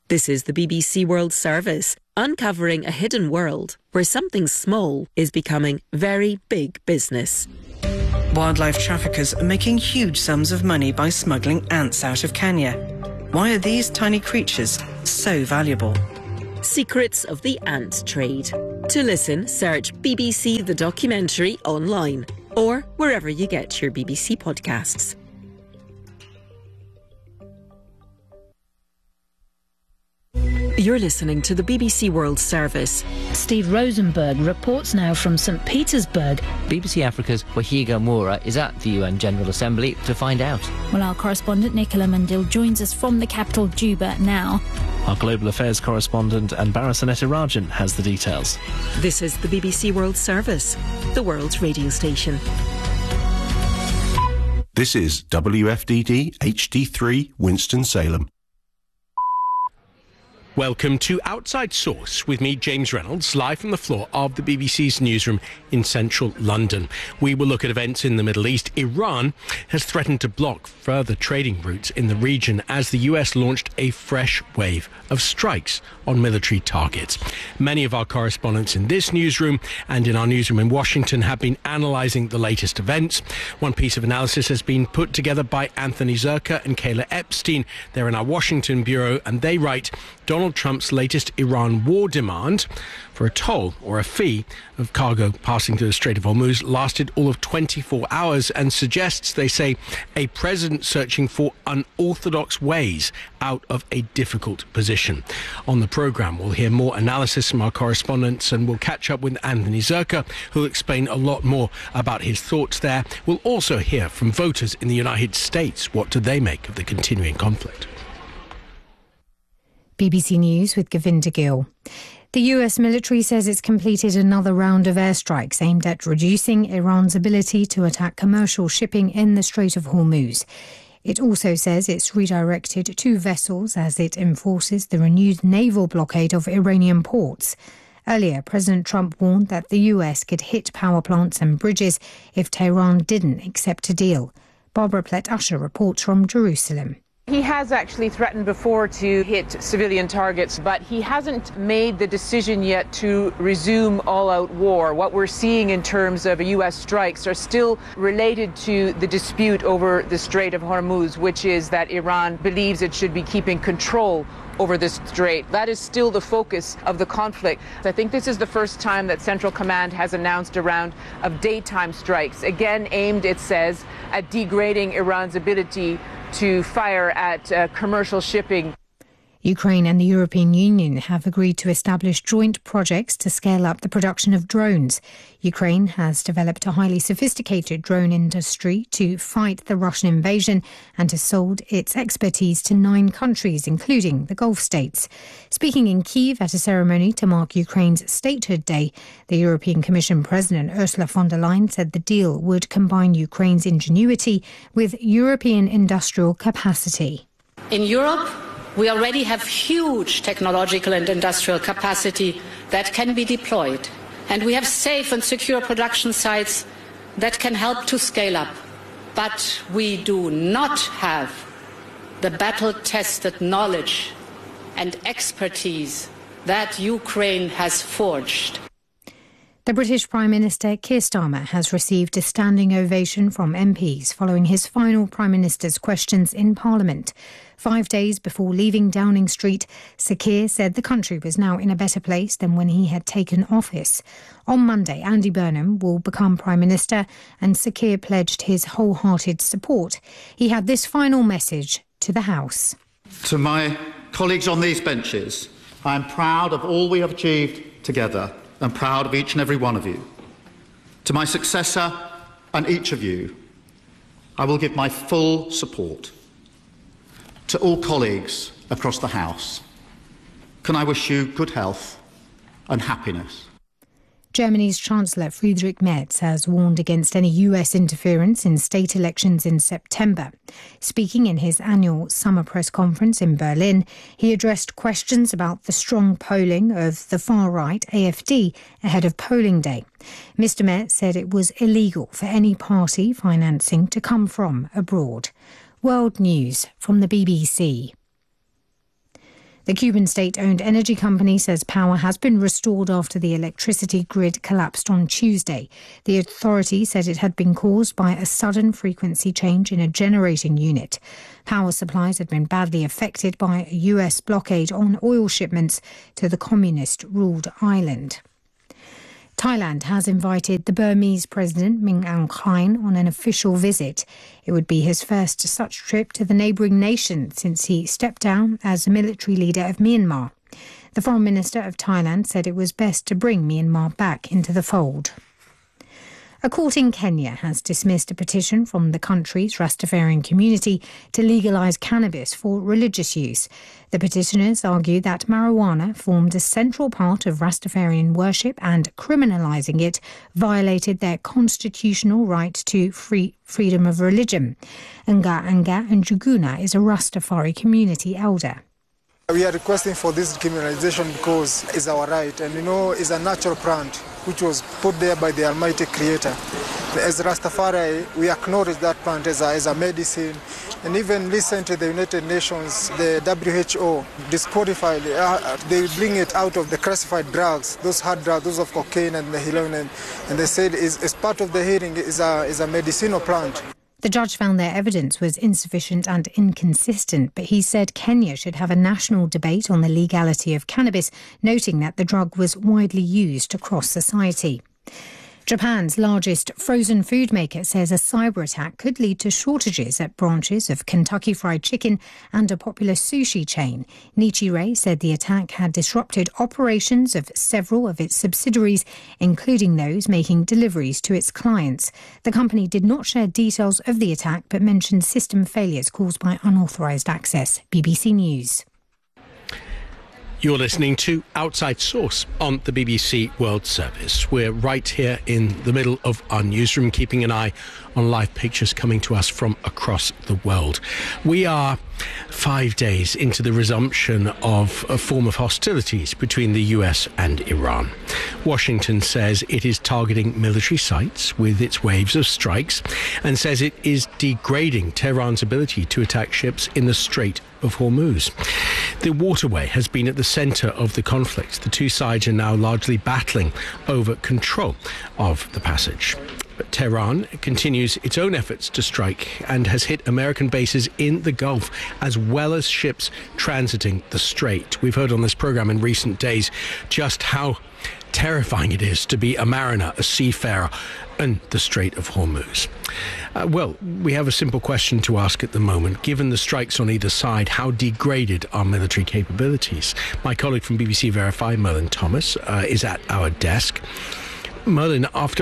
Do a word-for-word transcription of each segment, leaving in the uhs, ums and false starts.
This is the B B C World Service, uncovering a hidden world where something small is becoming very big business. Wildlife traffickers are making huge sums of money by smuggling ants out of Kenya. Why are these tiny creatures so valuable? Secrets of the ant trade. To listen, search B B C The Documentary online or wherever you get your B B C podcasts. You're listening to the B B C World Service. Steve Rosenberg reports now from St Petersburg. B B C Africa's Wahiga Moura is at the U N General Assembly to find out. Well, our correspondent Nicola Mundil joins us from the capital, Juba, now. Our Global Affairs correspondent Anbara Sanetirajan has the details. This is the B B C World Service, the world's radio station. This is W F D D H D three Winston-Salem. Welcome to Outside Source with me, James Reynolds, live from the floor of the B B C's newsroom in central London. We will look at events in the Middle East. Iran has threatened to block further trading routes in the region as the U S launched a fresh wave of strikes on military targets. Many of our correspondents in this newsroom and in our newsroom in Washington have been analysing the latest events. One piece of analysis has been put together by Anthony Zerka and Kayla Epstein. They're in our Washington bureau, and they write, Donald Trump's latest Iran war demand for a toll or a fee of cargo passing through the Strait of Hormuz lasted all of twenty-four hours and suggests, they say, a president searching for unorthodox ways out of a difficult position. On the programme, we'll hear more analysis from our correspondents, and we'll catch up with Anthony Zerka, who'll explain a lot more about his thoughts there. We'll also hear from voters in the United States. What do they make of the continuing conflict? B B C News with Govinda Gill. The U S military says it's completed another round of airstrikes aimed at reducing Iran's ability to attack commercial shipping in the Strait of Hormuz. It also says it's redirected two vessels as it enforces the renewed naval blockade of Iranian ports. Earlier, President Trump warned that the U S could hit power plants and bridges if Tehran didn't accept a deal. Barbara Plett-Usher reports from Jerusalem. He has actually threatened before to hit civilian targets, but he hasn't made the decision yet to resume all-out war. What we're seeing in terms of U S strikes are still related to the dispute over the Strait of Hormuz, which is that Iran believes it should be keeping control over this strait. That is still the focus of the conflict. I think this is the first time that Central Command has announced a round of daytime strikes, again aimed, it says, at degrading Iran's ability to fire at uh, commercial shipping. Ukraine and the European Union have agreed to establish joint projects to scale up the production of drones. Ukraine has developed a highly sophisticated drone industry to fight the Russian invasion and has sold its expertise to nine countries, including the Gulf states. Speaking in Kyiv at a ceremony to mark Ukraine's Statehood Day, the European Commission President Ursula von der Leyen said the deal would combine Ukraine's ingenuity with European industrial capacity. In Europe, we already have huge technological and industrial capacity that can be deployed, and we have safe and secure production sites that can help to scale up. But we do not have the battle-tested knowledge and expertise that Ukraine has forged. The British Prime Minister Keir Starmer has received a standing ovation from M Ps following his final Prime Minister's questions in Parliament. Five days before leaving Downing Street, Sir Keir said the country was now in a better place than when he had taken office. On Monday, Andy Burnham will become Prime Minister, and Sir Keir pledged his wholehearted support. He had this final message to the House. To my colleagues on these benches, I am proud of all we have achieved together, and proud of each and every one of you. To my successor and each of you, I will give my full support. To all colleagues across the House, can I wish you good health and happiness. Germany's Chancellor Friedrich Merz has warned against any U S interference in state elections in September. Speaking in his annual summer press conference in Berlin, he addressed questions about the strong polling of the far-right A F D ahead of polling day. Mister Merz said it was illegal for any party financing to come from abroad. World News from the B B C. The Cuban state-owned energy company says power has been restored after the electricity grid collapsed on Tuesday. The authority said it had been caused by a sudden frequency change in a generating unit. Power supplies had been badly affected by a U S blockade on oil shipments to the communist-ruled island. Thailand has invited the Burmese President Min Aung Hlaing on an official visit. It would be his first such trip to the neighbouring nation since he stepped down as military leader of Myanmar. The Foreign Minister of Thailand said it was best to bring Myanmar back into the fold. A court in Kenya has dismissed a petition from the country's Rastafarian community to legalise cannabis for religious use. The petitioners argue that marijuana formed a central part of Rastafarian worship and criminalising it violated their constitutional right to free freedom of religion. Nga Anga Njuguna is a Rastafari community elder. We are requesting for this decriminalization because it's our right, and you know, it's a natural plant which was put there by the Almighty Creator. As Rastafari, we acknowledge that plant as a, as a medicine, and even recently the United Nations, the W H O, disqualified, uh, they bring it out of the classified drugs, those hard drugs, those of cocaine and the heroin, and, and they said is as part of the hearing is a, is a medicinal plant. The judge found their evidence was insufficient and inconsistent, but he said Kenya should have a national debate on the legality of cannabis, noting that the drug was widely used across society. Japan's largest frozen food maker says a cyber attack could lead to shortages at branches of Kentucky Fried Chicken and a popular sushi chain. Nichirei said the attack had disrupted operations of several of its subsidiaries, including those making deliveries to its clients. The company did not share details of the attack but mentioned system failures caused by unauthorised access. B B C News. You're listening to Outside Source on the B B C World Service. We're right here in the middle of our newsroom, keeping an eye on live pictures coming to us from across the world. We are five days into the resumption of a form of hostilities between the U S and Iran. Washington says it is targeting military sites with its waves of strikes and says it is degrading Tehran's ability to attack ships in the Strait of Hormuz. The waterway has been at the centre of the conflict. The two sides are now largely battling over control of the passage. But Tehran continues its own efforts to strike and has hit American bases in the Gulf as well as ships transiting the strait. We've heard on this programme in recent days just how terrifying it is to be a mariner, a seafarer in the Strait of Hormuz. Uh, well, we have a simple question to ask at the moment. Given the strikes on either side, how degraded are military capabilities? My colleague from B B C Verify, Merlin Thomas, uh, is at our desk. Merlin, after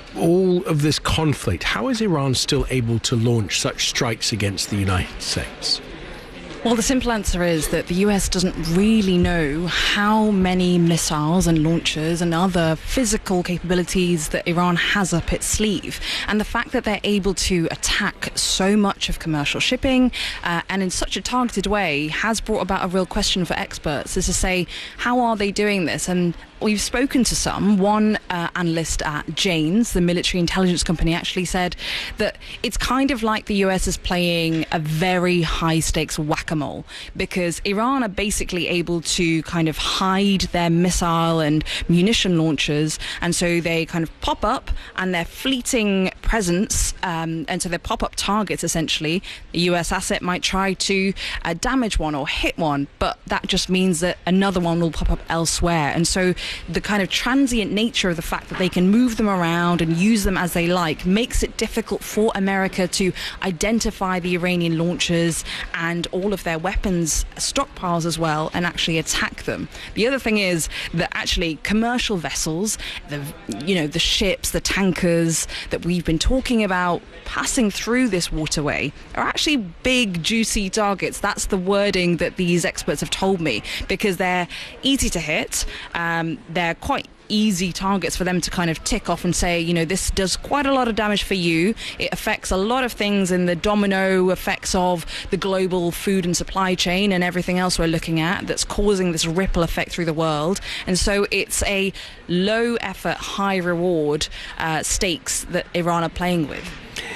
all of this conflict, how is Iran still able to launch such strikes against the United States? Well, the simple answer is that the U S doesn't really know how many missiles and launchers and other physical capabilities that Iran has up its sleeve. And the fact that they're able to attack so much of commercial shipping uh, and in such a targeted way has brought about a real question for experts, is to say, how are they doing this? And we've spoken to some. One uh, analyst at Janes, the military intelligence company, actually said that it's kind of like the U S is playing a very high-stakes whack-a-mole, because Iran are basically able to kind of hide their missile and munition launchers, and so they kind of pop up, and their fleeting presence, um, and so they're pop-up targets, essentially. The U S asset might try to uh, damage one or hit one, but that just means that another one will pop up elsewhere. And so the kind of transient nature of the fact that they can move them around and use them as they like makes it difficult for America to identify the Iranian launchers and all of their weapons stockpiles as well and actually attack them. The other thing is that actually commercial vessels, the you know the ships, the tankers that we've been talking about passing through this waterway are actually big, juicy targets. That's the wording that these experts have told me, because they're easy to hit. Um, they're quite easy targets for them to kind of tick off and say, you know, this does quite a lot of damage for you. It affects a lot of things in the domino effects of the global food and supply chain and everything else we're looking at that's causing this ripple effect through the world. And so it's a low effort, high reward uh, stakes that Iran are playing with.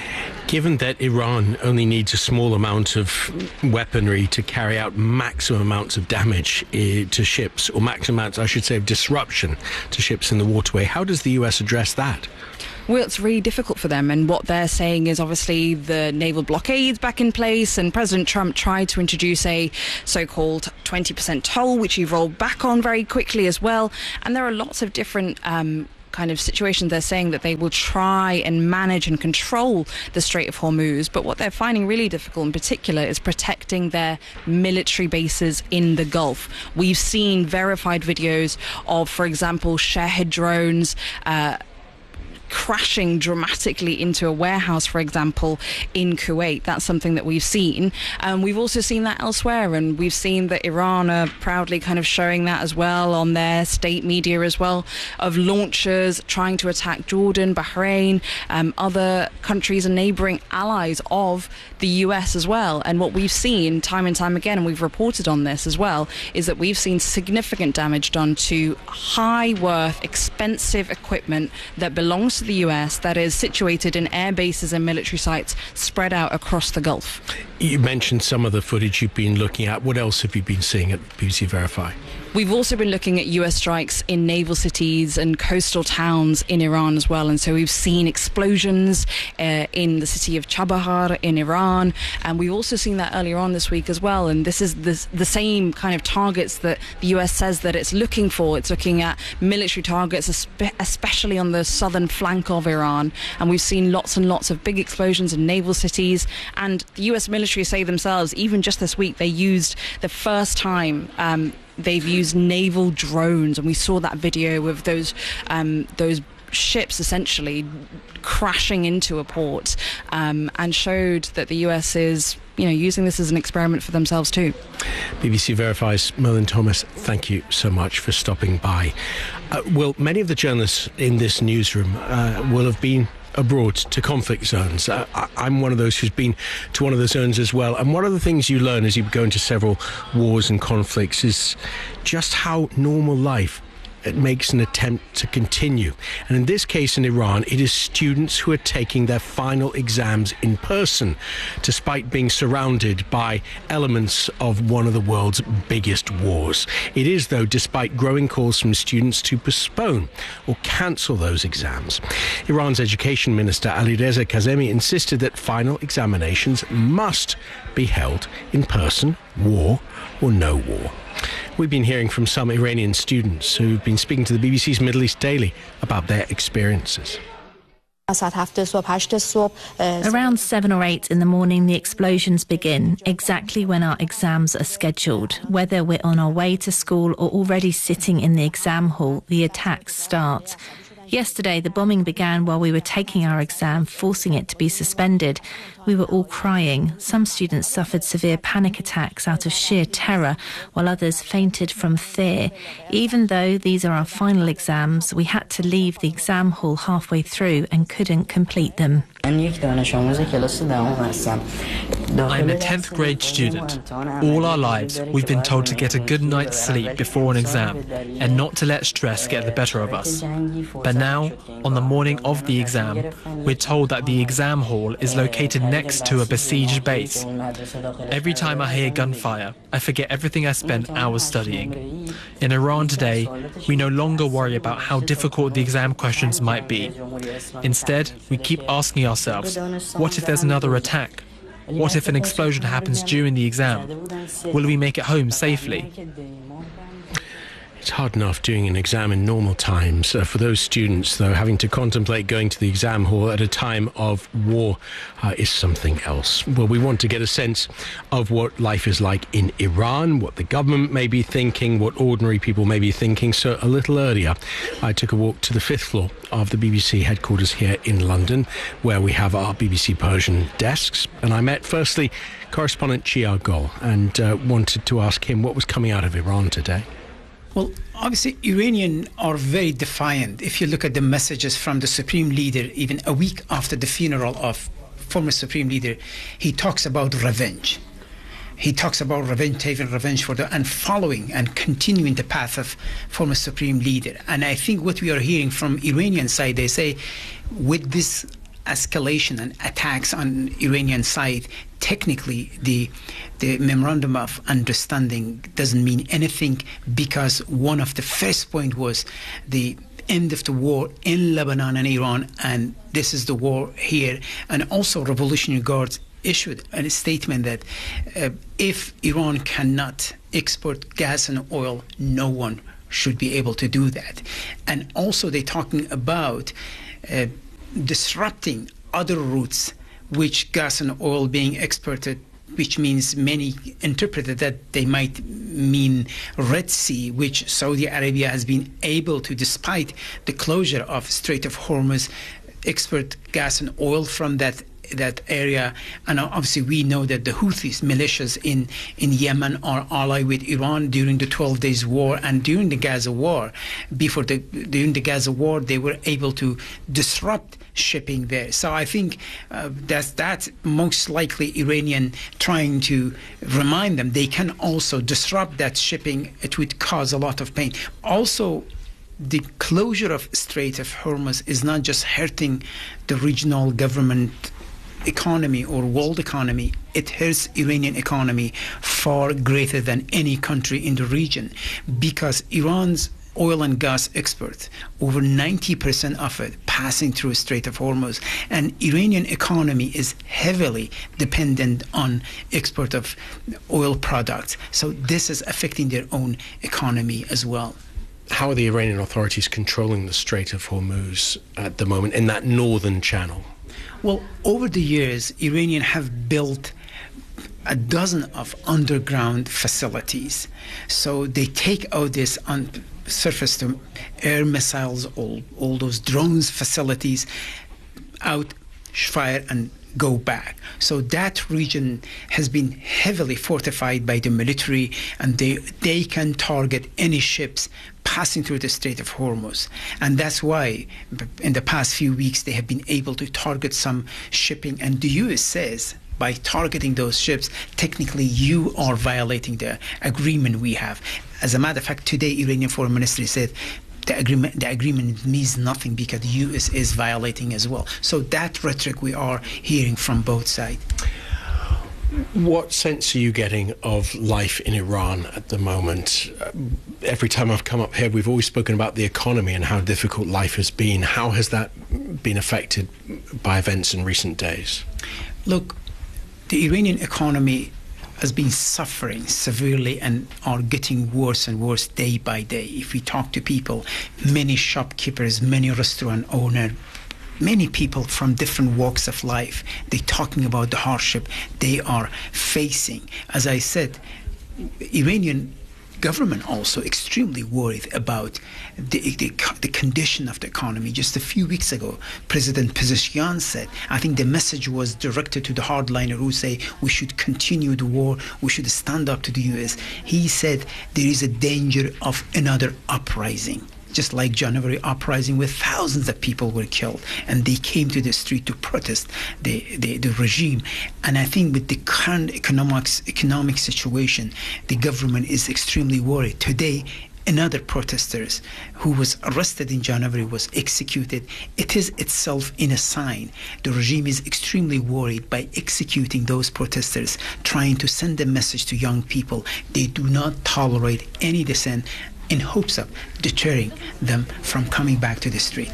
Given that Iran only needs a small amount of weaponry to carry out maximum amounts of damage uh, to ships, or maximum amounts, I should say, of disruption to ships in the waterway, how does the U S address that? Well, it's really difficult for them, and what they're saying is obviously the naval blockade's back in place, and President Trump tried to introduce a so-called twenty percent toll, which he rolled back on very quickly as well, and there are lots of different um, kind of situations. They're saying that they will try and manage and control the Strait of Hormuz, but what they're finding really difficult in particular is protecting their military bases in the Gulf. We've seen verified videos of, for example, Shahed drones uh, crashing dramatically into a warehouse, for example, in Kuwait. That's something that we've seen. Um, we've also seen that elsewhere, and we've seen that Iran are proudly kind of showing that as well on their state media as well, of launchers trying to attack Jordan, Bahrain, um, other countries and neighbouring allies of the U S as well. And what we've seen time and time again, and we've reported on this as well, is that we've seen significant damage done to high worth, expensive equipment that belongs to the U S, that is situated in air bases and military sites spread out across the Gulf. You mentioned some of the footage you've been looking at. What else have you been seeing at B B C Verify? We've also been looking at U S strikes in naval cities and coastal towns in Iran as well. And so we've seen explosions uh, in the city of Chabahar in Iran. And we've also seen that earlier on this week as well. And this is the, the same kind of targets that the U S says that it's looking for. It's looking at military targets, especially on the southern flank of Iran. And we've seen lots and lots of big explosions in naval cities. And the U S military say themselves, even just this week, they used the first time um, they've used naval drones, and we saw that video of those um, those ships essentially crashing into a port, um, and showed that the U S is, you know, using this as an experiment for themselves too. B B C Verify's Merlin Thomas, thank you so much for stopping by. Uh, well, many of the journalists in this newsroom uh, will have been abroad to conflict zones. Uh, I'm one of those who's been to one of the zones as well. And one of the things you learn as you go into several wars and conflicts is just how normal life it makes an attempt to continue. And in this case in Iran, it is students who are taking their final exams in person, despite being surrounded by elements of one of the world's biggest wars. It is, though, despite growing calls from students to postpone or cancel those exams. Iran's education minister Alireza Kazemi insisted that final examinations must be held in person, war or no war. We've been hearing from some Iranian students who've been speaking to the B B C's Middle East Daily about their experiences. Around seven or eight in the morning, the explosions begin, exactly when our exams are scheduled. Whether we're on our way to school or already sitting in the exam hall, the attacks start. Yesterday, the bombing began while we were taking our exam, forcing it to be suspended. We were all crying. Some students suffered severe panic attacks out of sheer terror, while others fainted from fear. Even though these are our final exams, we had to leave the exam hall halfway through and couldn't complete them. I'm a tenth grade student. All our lives, we've been told to get a good night's sleep before an exam and not to let stress get the better of us. But now, on the morning of the exam, we're told that the exam hall is located next to a besieged base. Every time I hear gunfire, I forget everything I spent hours studying. In Iran today, we no longer worry about how difficult the exam questions might be. Instead, we keep asking ourselves, what if there's another attack? What if an explosion happens during the exam? Will we make it home safely? It's hard enough doing an exam in normal times. Uh, for those students, though, having to contemplate going to the exam hall at a time of war uh, is something else. Well, we want to get a sense of what life is like in Iran, what the government may be thinking, what ordinary people may be thinking. So a little earlier, I took a walk to the fifth floor of the B B C headquarters here in London, where we have our B B C Persian desks. And I met, firstly, correspondent Chiar Gol, and uh, wanted to ask him what was coming out of Iran today. Well, obviously, Iranians are very defiant. If you look at the messages from the Supreme Leader, even a week after the funeral of former Supreme Leader, he talks about revenge. He talks about revenge, taking revenge for the, and following and continuing the path of former Supreme Leader. And I think what we are hearing from Iranian side, they say, with this escalation and attacks on Iranian side, technically the the memorandum of understanding doesn't mean anything, because one of the first point was the end of the war in Lebanon and Iran, and this is the war here. And also Revolutionary Guards issued a statement that uh, if Iran cannot export gas and oil, no one should be able to do that. And also they're talking about uh, disrupting other routes which gas and oil being exported, which means many interpreted that they might mean Red Sea, which Saudi Arabia has been able to, despite the closure of Strait of Hormuz, export gas and oil from that that area. And obviously we know that the Houthis militias in, in Yemen are allied with Iran during the twelve days war, and during the Gaza war, before the during the Gaza war, they were able to disrupt shipping there. So I think uh, that's that's most likely Iranian trying to remind them they can also disrupt that shipping. It would cause a lot of pain. Also, the closure of Strait of Hormuz is not just hurting the regional government economy or world economy, it hurts Iranian economy far greater than any country in the region, because Iran's oil and gas export, over ninety percent of it passing through Strait of Hormuz, and Iranian economy is heavily dependent on export of oil products. So this is affecting their own economy as well. How are the Iranian authorities controlling the Strait of Hormuz at the moment in that northern channel? Well, over the years, Iranians have built a dozen of underground facilities. So they take out this on surface to air missiles, all, all those drones facilities out, fire and go back. So that region has been heavily fortified by the military, and they they can target any ships passing through the Strait of Hormuz. And that's why in the past few weeks they have been able to target some shipping, and the U S says by targeting those ships, technically you are violating the agreement we have. As a matter of fact, today Iranian Foreign Ministry said the agreement the agreement means nothing because the U S is violating as well. So that rhetoric we are hearing from both sides. What sense are you getting of life in Iran at the moment? Uh, every time I've come up here, we've always spoken about the economy and how difficult life has been. How has that been affected by events in recent days? Look, the Iranian economy has been suffering severely and are getting worse and worse day by day. If we talk to people, many shopkeepers, many restaurant owners, many people from different walks of life, they're talking about the hardship they are facing. As I said, Iranian government also extremely worried about the, the, the condition of the economy. Just a few weeks ago, President Pezeshkian said, I think the message was directed to the hardliner who say we should continue the war, we should stand up to the U S. He said there is a danger of another uprising. Just like January uprising where thousands of people were killed and they came to the street to protest the, the, the regime. And I think with the current economics, economic situation, the government is extremely worried. Today, another protester who was arrested in January was executed. It is itself in a sign. The regime is extremely worried by executing those protesters, trying to send a message to young people. They do not tolerate any dissent, in hopes of deterring them from coming back to the street.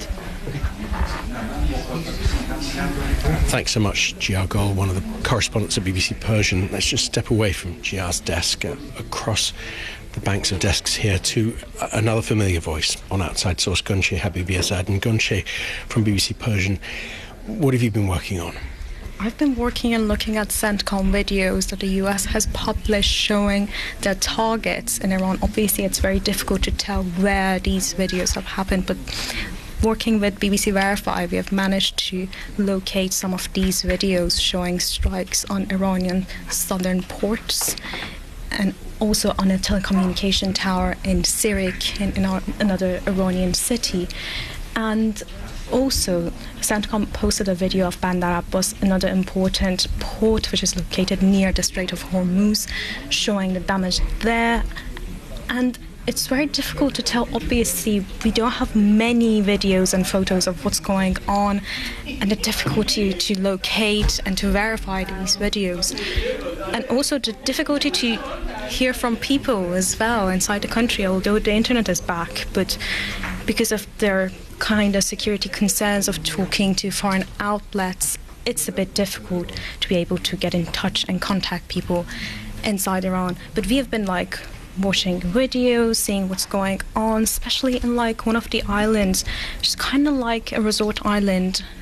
Thanks so much, Gia Gol, one of the correspondents at B B C Persian. Let's just step away from Gia's desk, uh, across the banks of desks here to uh, another familiar voice on Outside Source, Gunche Habibizadeh. And Gunche, from B B C Persian, what have you been working on? I've been working and looking at CENTCOM videos that the U S has published showing their targets in Iran. Obviously, it's very difficult to tell where these videos have happened, but working with B B C Verify, we have managed to locate some of these videos showing strikes on Iranian southern ports and also on a telecommunication tower in Sirik, in, in our, another Iranian city. And also, CENTCOM posted a video of Bandar Abbas, another important port which is located near the Strait of Hormuz, showing the damage there. And it's very difficult to tell. Obviously, we don't have many videos and photos of what's going on, and the difficulty to locate and to verify these videos, and also the difficulty to hear from people as well inside the country, although the internet is back, but because of their kind of security concerns of talking to foreign outlets, it's a bit difficult to be able to get in touch and contact people inside Iran. But we have been like watching videos, seeing what's going on, especially in like one of the islands, which is kind of like a resort island